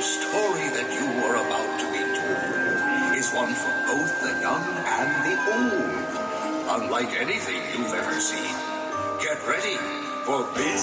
story that you are about to be told is one for both the young and the old. Unlike anything you've ever seen. Get ready for Biz